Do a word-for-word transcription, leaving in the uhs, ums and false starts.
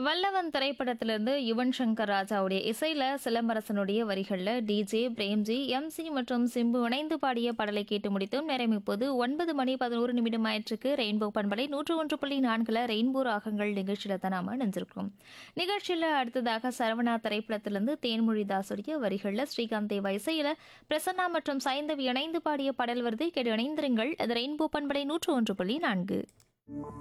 வல்லவன் திரைப்படத்திலிருந்து யுவன் சங்கர் ராஜாவுடைய இசையில சிலம்பரசனுடைய வரிகள்ல டிஜே பிரேம்ஜி எம்சி மற்றும் சிம்பு இணைந்து பாடிய பாடலை கேட்டு முடித்தும் நேரம் இப்போது ஒன்பது மணி பதினோரு நிமிடம் ஆயிற்றுக்கு ரெயின்போ பண்பலை நூற்று ஒன்று புள்ளி நான்குல ரெயின்போ ராகங்கள் நிகழ்ச்சியில தான் நாம நினைஞ்சிருக்கோம். நிகழ்ச்சியில அடுத்ததாக சரவணா திரைப்படத்திலிருந்து தேன்மொழி தாசுடைய வரிகள்ல ஸ்ரீகாந்த் தேவா இசையில பிரசன்னா மற்றும் சைந்தவி இணைந்து பாடிய பாடல் வருதை கேட்டு இணைந்திருங்கள். அது ரெயின்போ பண்பலை நூற்று ஒன்று புள்ளி நான்கு.